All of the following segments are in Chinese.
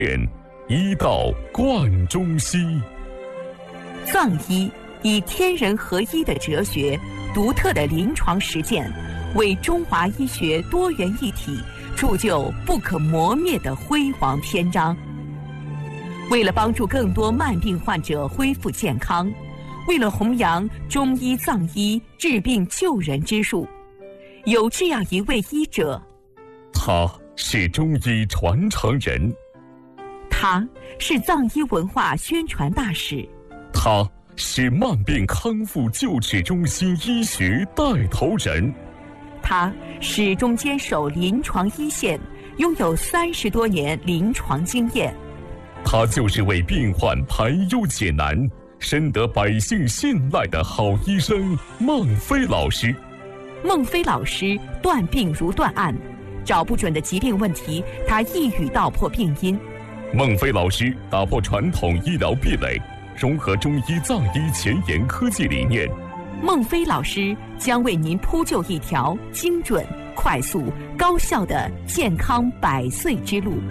医道贯中西。 藏医以天人合一的哲学、独特的临床实践，为中华医学多元一体铸就不可磨灭的辉煌篇章。为了帮助更多慢病患者恢复健康，为了弘扬中医藏医治病救人之术，有这样一位医者， 他是中医传承人， 他是藏医文化宣传大使， 他是慢病康复救治中心医学带头人， 他始终坚守临床一线，拥有30多年临床经验。 他就是为病患排忧解难、深得百姓信赖的好医生孟非老师。 孟非老师断病如断案，找不准的疾病问题，他一语道破病因。 孟非老师打破传统医疗壁垒，融合中医藏医前沿科技理念。 孟非老师将为您铺就一条精准、快速、高效的健康100岁之路。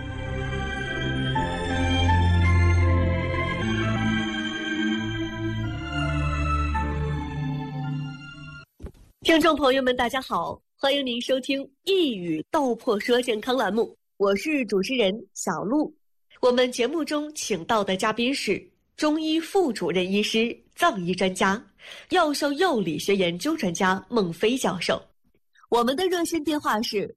听众朋友们，大家好，欢迎您收听一语道破说健康栏目，我是主持人小璐。我们节目中请到的嘉宾是中医副主任医师、藏医专家、药膳药理学研究专家孟非教授。我们的热线电话是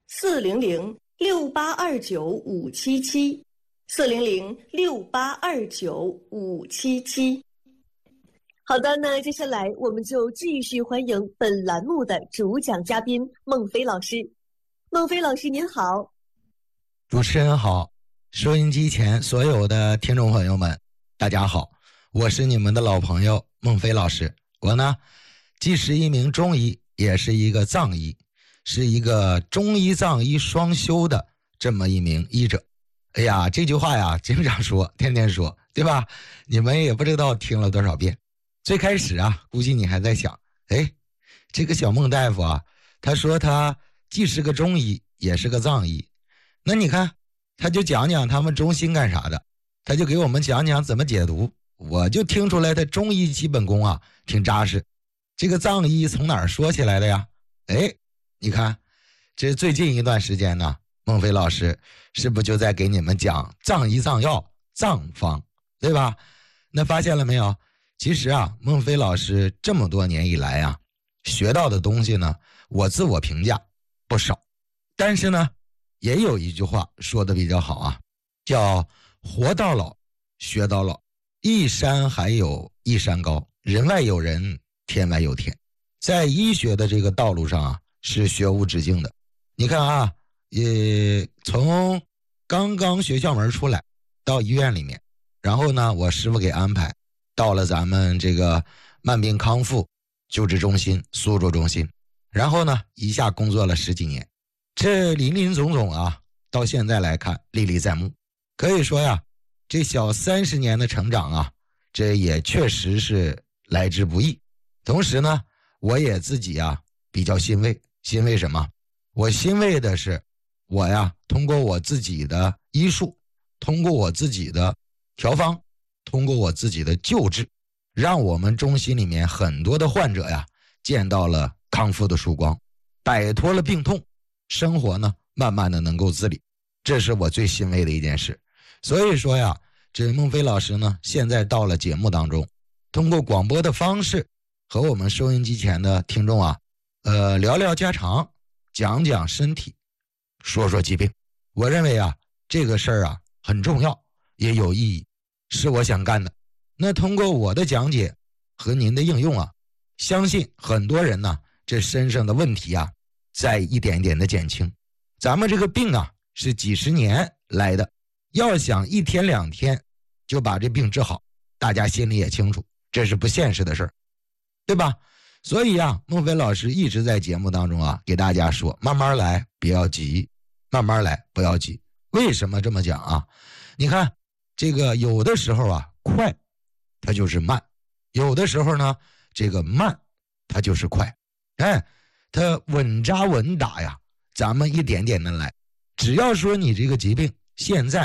400-6829-577，400-6829-577。好的，那接下来我们就继续欢迎本栏目的主讲嘉宾孟非老师。孟非老师您好。 主持人好，收音机前所有的听众朋友们大家好，我是你们的老朋友孟非老师。我呢既是一名中医，也是一个藏医，是一个中医藏医双修的这么一名医者。哎呀，这句话呀经常说，天天说，对吧？你们也不知道听了多少遍。最开始啊，估计你还在想，这个小孟大夫啊，他说他既是个中医，也是个藏医。那你看，他就讲讲他们中心干啥的，他就给我们讲讲怎么解毒。我就听出来他中医基本功啊挺扎实。这个藏医从哪儿说起来的呀？你看，这最近一段时间呢，孟非老师是不是就在给你们讲藏医藏药藏方，对吧？那发现了没有？其实啊，孟非老师这么多年以来啊，学到的东西呢，我自我评价不少。但是呢，也有一句话说的比较好啊，叫活到老学到老，一山还有一山高，人外有人，天外有天。在医学的这个道路上啊，是学无止境的。你看啊，从刚刚学校门出来到医院里面，然后呢，我师傅给安排到了咱们这个慢病康复救治中心、苏州中心，然后呢，一下工作了10几年，这林林总总啊，到现在来看历历在目。可以说呀，这小30年的成长啊，这也确实是来之不易。同时呢，我也自己啊比较欣慰。欣慰什么？我欣慰的是，我呀通过我自己的医术，通过我自己的调方，通过我自己的救治，让我们中心里面很多的患者呀见到了康复的曙光，摆脱了病痛，生活呢慢慢的能够自理，这是我最欣慰的一件事。所以说呀，这孟非老师呢现在到了节目当中，通过广播的方式和我们收音机前的听众啊聊聊家常，讲讲身体，说说疾病。我认为啊这个事儿啊很重要，也有意义，是我想干的。那通过我的讲解和您的应用啊，相信很多人呢这身上的问题啊在一点一点的减轻。咱们这个病啊是几十年来的，要想1天2天就把这病治好，大家心里也清楚，这是不现实的事儿，对吧？所以啊，孟非老师一直在节目当中啊给大家说，慢慢来，不要急，慢慢来，不要急。为什么这么讲啊？你看这个有的时候啊快它就是慢，有的时候呢这个慢它就是快。它稳扎稳打呀，咱们一点点的来。只要说你这个疾病现在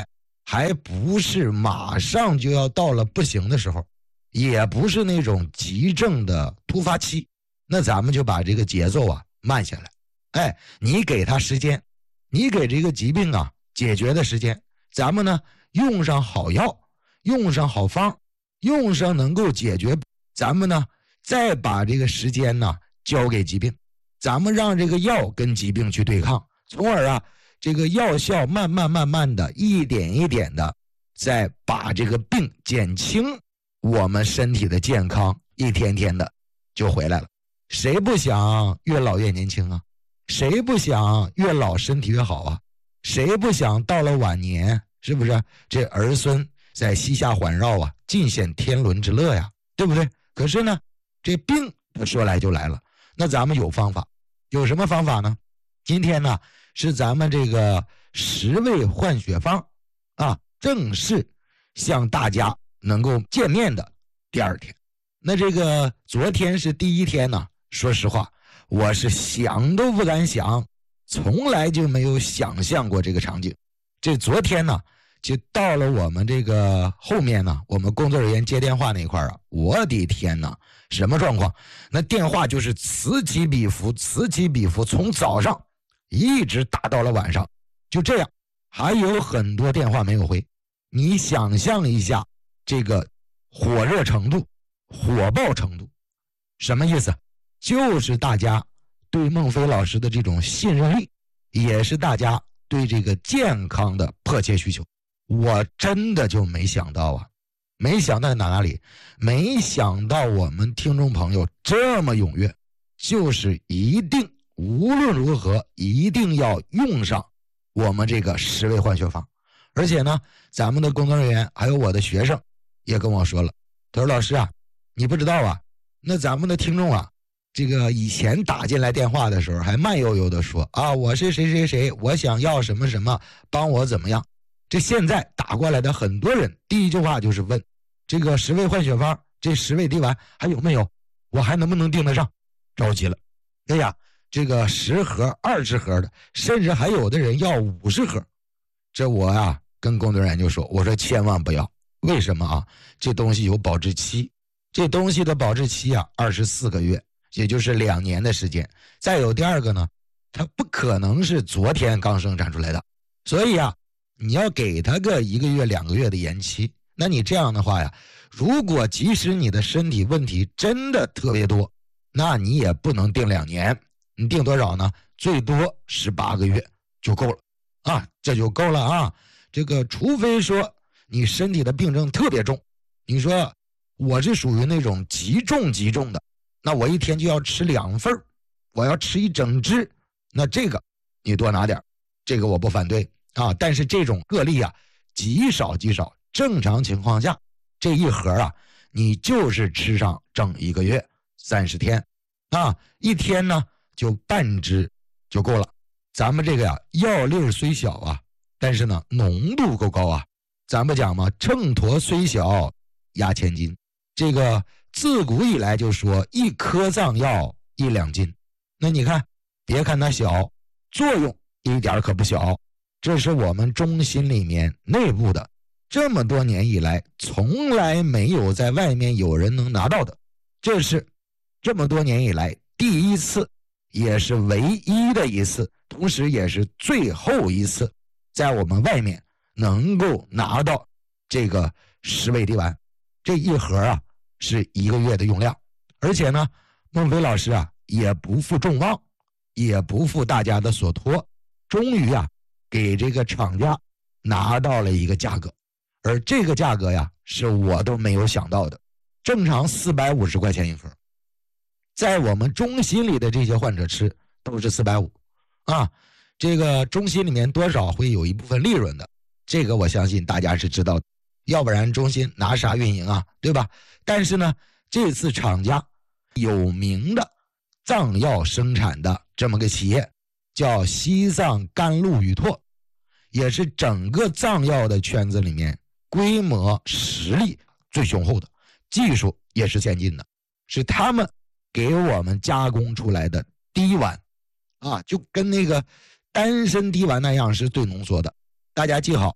还不是马上就要到了不行的时候，也不是那种急症的突发期，那咱们就把这个节奏啊慢下来。你给他时间，你给这个疾病啊解决的时间，咱们呢用上好药，用上好方，用上能够解决，咱们呢再把这个时间呢交给疾病，咱们让这个药跟疾病去对抗，从而啊这个药效慢慢的一点一点的再把这个病减轻，我们身体的健康一天天的就回来了。谁不想越老越年轻啊？谁不想越老身体越好啊？谁不想到了晚年，是不是这儿孙在膝下环绕啊，尽显天伦之乐呀，对不对？可是呢这病说来就来了，那咱们有方法。有什么方法呢？今天呢是咱们这个10味换血方啊，正式向大家能够见面的第2天。那这个昨天是第1天呢，说实话我是想都不敢想，从来就没有想象过这个场景。这昨天呢就到了我们这个后面呢，我们工作人员接电话那块啊，我的天哪，什么状况？那电话就是此起彼伏，此起彼伏，从早上一直打到了晚上，就这样，还有很多电话没有回。你想象一下这个火热程度，火爆程度，什么意思？就是大家对孟非老师的这种信任力，也是大家对这个健康的迫切需求。我真的就没想到啊，没想到哪里，没想到我们听众朋友这么踊跃，就是一定无论如何一定要用上我们这个10味换血方。而且呢咱们的工作人员还有我的学生也跟我说了，他说老师啊，你不知道啊，那咱们的听众啊，这个以前打进来电话的时候还慢悠悠的说啊，我是谁谁谁，我想要什么什么，帮我怎么样。这现在打过来的很多人第一句话就是问，这个10味换血方，这10味滴丸还有没有，我还能不能订得上？着急了。哎呀，这个10盒20盒的，甚至还有的人要50盒。这我啊跟工作人员就说，我说千万不要。为什么啊？这东西有保质期，这东西的保质期啊24个月，也就是2年的时间。再有第2个呢，它不可能是昨天刚生产出来的，所以啊你要给他个1个月2个月的延期。那你这样的话呀，如果即使你的身体问题真的特别多，那你也不能定2年，你定多少呢？最多18个月就够了啊，这就够了啊。这个除非说你身体的病症特别重，你说我是属于那种极重的，那我一天就要吃2份，我要吃1整只，那这个你多拿点，这个我不反对啊。但是这种个例啊极少，正常情况下这1盒啊你就是吃上整1个月30天啊，一天呢就半只就够了。咱们这个呀药粒虽小啊，但是呢浓度够高啊。咱们讲嘛，秤砣虽小压千斤，这个自古以来就说1颗藏药1两金。那你看，别看它小，作用一点可不小。这是我们中心里面内部的，这么多年以来从来没有在外面有人能拿到的，这是这么多年以来第1次，也是唯一的一次，同时也是最后一次在我们外面能够拿到这个10味滴丸。这1盒啊是1个月的用量，而且呢孟非老师啊也不负众望，也不负大家的所托，终于啊给这个厂家拿到了一个价格。而这个价格呀是我都没有想到的，正常450块钱1盒，在我们中心里的这些患者吃都是450啊。这个中心里面多少会有一部分利润的，这个我相信大家是知道的，要不然中心拿啥运营啊，对吧？但是呢这次厂家有名的藏药生产的这么个企业叫西藏甘露与拓，也是整个藏药的圈子里面规模实力最雄厚的，技术也是先进的，是他们给我们加工出来的滴丸啊，就跟那个丹参滴丸那样是最浓缩的。大家记好，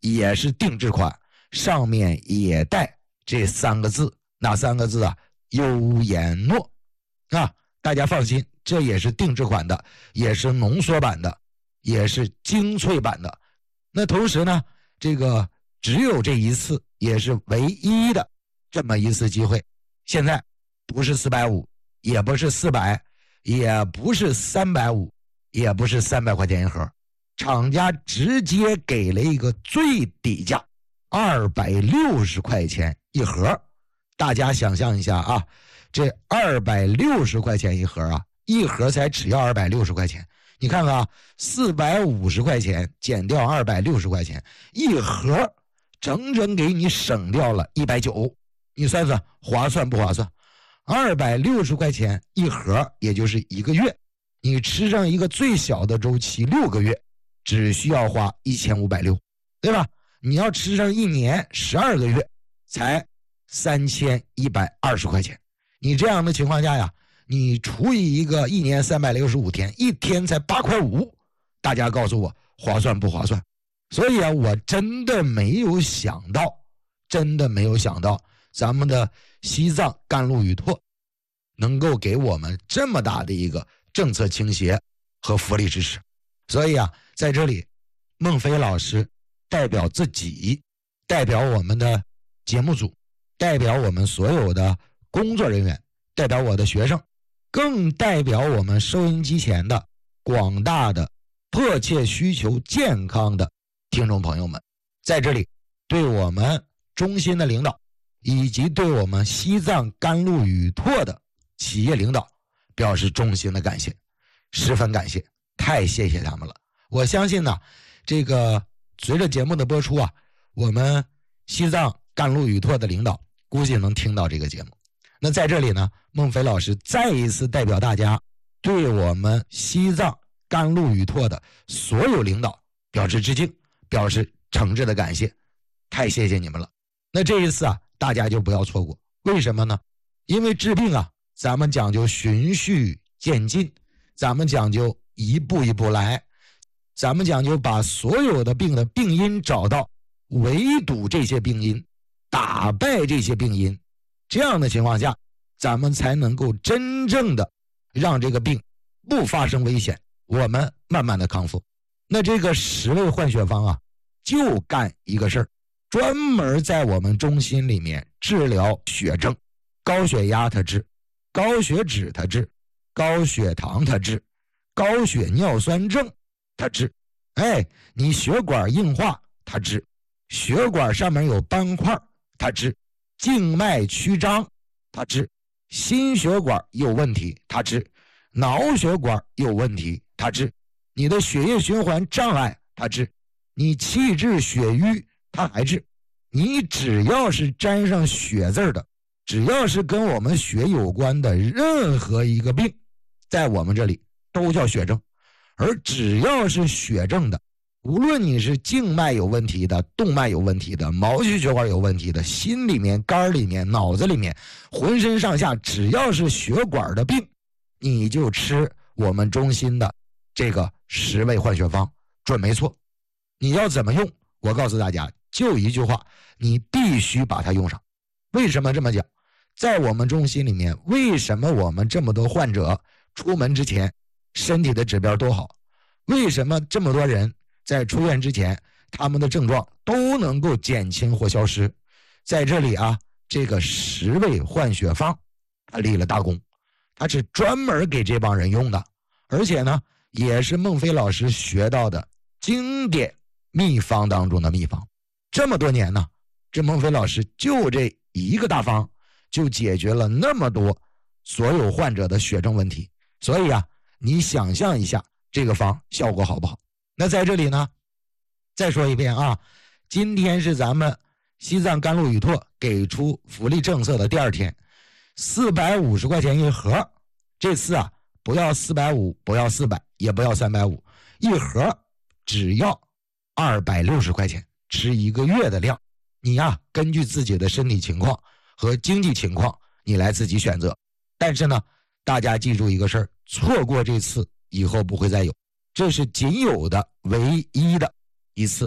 也是定制款，上面也带这3个字，哪3个字啊？优颜诺啊！大家放心，这也是定制款的，也是浓缩版的，也是精粹版的。那同时呢，这个只有这一次，也是唯一的这么一次机会。现在不是450，也不是400，也不是350，也不是300块钱一盒，厂家直接给了一个最低价，260块钱一盒。大家想象一下啊，这260块钱一盒啊，一盒才只要260块钱。你看看啊，450块钱减掉260块钱，一盒整整给你省掉了190。你算算划算不划算？260块钱一盒，也就是1个月，你吃上一个最小的周期6个月，只需要花1560，对吧？你要吃上1年12个月，才3120块钱。你这样的情况下呀，你除以1年365天，一天才8块5，大家告诉我划算不划算？所以啊，我真的没有想到咱们的西藏甘露雨拓能够给我们这么大的一个政策倾斜和福利支持。所以啊，在这里孟非老师代表自己，代表我们的节目组，代表我们所有的工作人员，代表我的学生，更代表我们收音机前的广大的迫切需求健康的听众朋友们，在这里对我们中心的领导以及对我们西藏甘露雨拓的企业领导表示衷心的感谢，十分感谢，太谢谢他们了。我相信呢，这个随着节目的播出啊，我们西藏甘露雨拓的领导估计能听到这个节目。那在这里呢，孟非老师再一次代表大家对我们西藏甘露雨拓的所有领导表示致敬，表示诚挚的感谢，太谢谢你们了。那这一次啊，大家就不要错过。为什么呢？因为治病啊，咱们讲究循序渐进，咱们讲究一步一步来，咱们讲究把所有的病的病因找到，围堵这些病因，打败这些病因，这样的情况下，咱们才能够真正的让这个病不发生危险，我们慢慢的康复。那这个10味换血方啊，就干一个事儿，专门在我们中心里面治疗血症，高血压它治，高血脂它治，高血糖它治，高血尿酸症它治，你血管硬化它治，血管上面有斑块它治，静脉曲张它治，心血管有问题它治，脑血管有问题它治，你的血液循环障碍它治，你气滞血瘀它还治。你只要是沾上血字的，只要是跟我们血有关的任何一个病，在我们这里都叫血症。而只要是血症的，无论你是静脉有问题的，动脉有问题的，毛细血管有问题的，心里面、肝里面、脑子里面，浑身上下只要是血管的病，你就吃我们中心的这个10味换血方，准没错。你要怎么用？我告诉大家，就一句话，你必须把它用上。为什么这么讲？在我们中心里面，为什么我们这么多患者出门之前身体的指标都好？为什么这么多人在出院之前他们的症状都能够减轻或消失？在这里啊，这个10味换血方他立了大功，他是专门给这帮人用的，而且呢也是孟非老师学到的经典秘方当中的秘方。这么多年呢，这孟非老师就这一个大方就解决了那么多所有患者的血症问题。所以啊，你想象一下这个方效果好不好？那在这里呢，再说一遍啊，今天是咱们西藏甘露雨拓给出福利政策的第2天，450块钱一盒，这次啊不要450，不要400，也不要350，一盒只要260块钱，吃1个月的量。你呀，根据自己的身体情况和经济情况，你来自己选择。但是呢，大家记住一个事儿，错过这次以后不会再有，这是仅有的唯一的一次。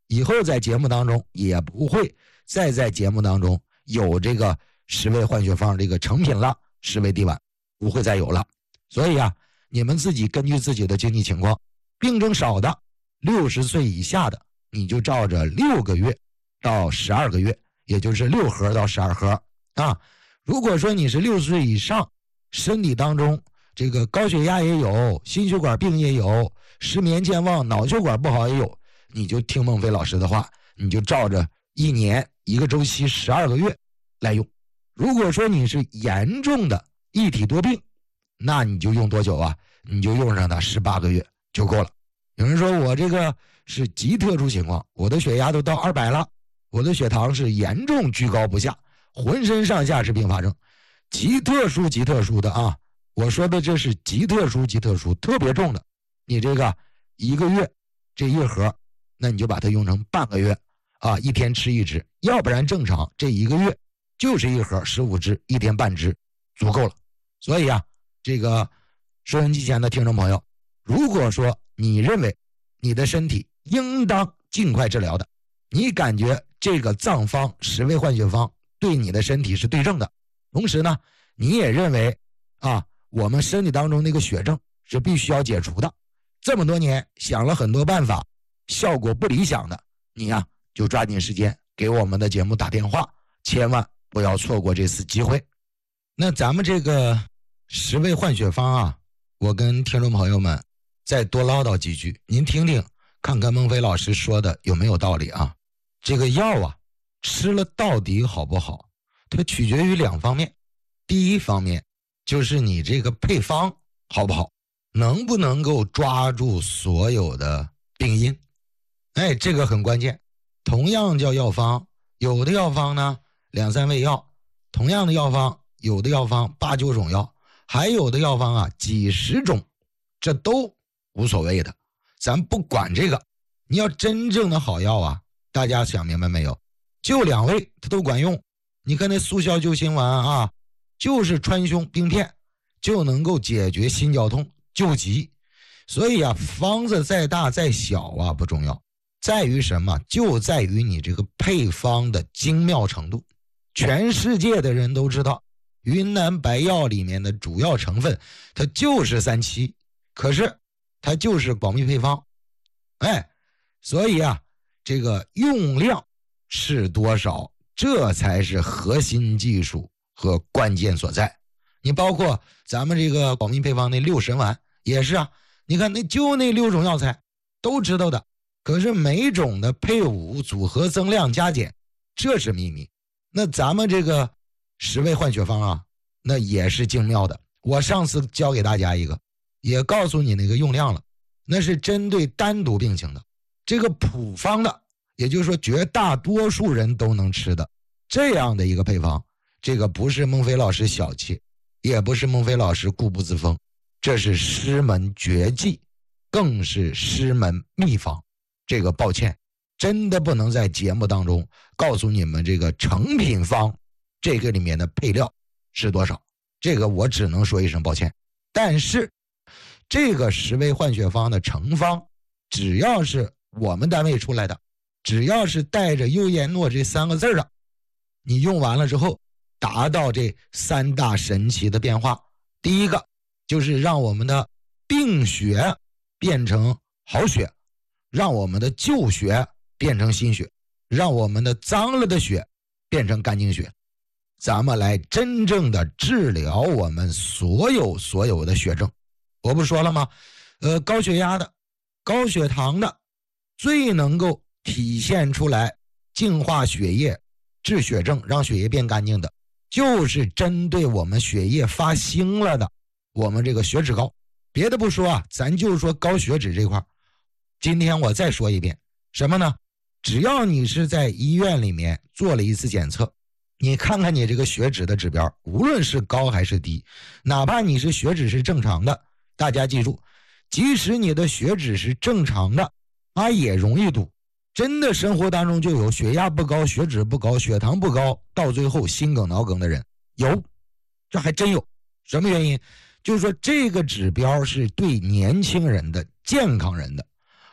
以后在节目当中也不会再在节目当中有这个十味换血方这个成品了，十味地丸不会再有了。所以啊，你们自己根据自己的经济情况，病症少的60岁以下的，你就照着6个月到12个月，也就是6盒到12盒啊。如果说你是60岁以上，身体当中这个高血压也有，心血管病也有，失眠健忘，脑血管不好也有，你就听孟非老师的话，你就照着1年1个周期12个月来用。如果说你是严重的一体多病，那你就用多久啊？你就用上它18个月就够了。有人说我这个是极特殊情况，我的血压都到200了，我的血糖是严重居高不下，浑身上下是并发症，极特殊极特殊的啊！我说的这是极特殊极特殊，特别重的。你这个1个月这1盒，那你就把它用成半个月啊，1天吃1支，要不然正常这1个月就是1盒15支，1天半支足够了。所以啊，这个收音机前的听众朋友，如果说你认为你的身体应当尽快治疗的，你感觉这个藏方十味换血方对你的身体是对症的，同时呢，你也认为啊，我们身体当中那个血症是必须要解除的，这么多年想了很多办法，效果不理想的，你呀就抓紧时间给我们的节目打电话，千万不要错过这次机会。那咱们这个十味换血方啊，我跟听众朋友们再多唠叨几句，您听听看看孟非老师说的有没有道理啊。这个药啊吃了到底好不好，它取决于2方面。第一方面就是你这个配方好不好，能不能够抓住所有的病因，这个很关键。同样叫药方，有的药方呢2、3味药，同样的药方有的药方8、9种药，还有的药方啊几十种，这都无所谓的，咱不管这个。你要真正的好药啊，大家想明白没有，就2味它都管用。你看那速效救心丸啊，就是川芎冰片就能够解决心绞痛救急。所以啊，方子再大再小啊不重要，在于什么？就在于你这个配方的精妙程度。全世界的人都知道云南白药里面的主要成分它就是3七，可是它就是保密配方。所以啊，这个用量是多少，这才是核心技术和关键所在。你包括咱们这个保密配方那6神丸也是啊，你看那就那6种药材都知道的，可是每种的配伍组合增量加减这是秘密。那咱们这个十味换血方啊，那也是精妙的。我上次教给大家一个，也告诉你那个用量了，那是针对单独病情的。这个普方的，也就是说绝大多数人都能吃的这样的一个配方，这个不是孟非老师小气，也不是孟非老师固步自封，这是师门绝技，更是师门秘方。这个抱歉，真的不能在节目当中告诉你们这个成品方这个里面的配料是多少，这个我只能说一声抱歉。但是这个十味换血方的成方，只要是我们单位出来的，只要是带着优颜诺这3个字的，你用完了之后达到这3大神奇的变化。第一个就是让我们的病血变成好血，让我们的旧血变成新血，让我们的脏了的血变成干净血，咱们来真正的治疗我们所有的血症。我不说了吗？高血压的、高血糖的，最能够体现出来净化血液、治血症、让血液变干净的，就是针对我们血液发腥了的，我们这个血脂高。别的不说啊，咱就说高血脂这块，今天我再说一遍，什么呢？只要你是在医院里面做了一次检测，你看看你这个血脂的指标，无论是高还是低，哪怕你是血脂是正常的，大家记住，即使你的血脂是正常的，也容易堵。真的生活当中就有血压不高、血脂不高、血糖不高，到最后心梗脑梗的人有，这还真有。什么原因？就是说这个指标是对年轻人的、健康人的，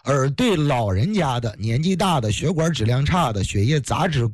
而对老人家的、年纪大的、血管质量差的、血液杂质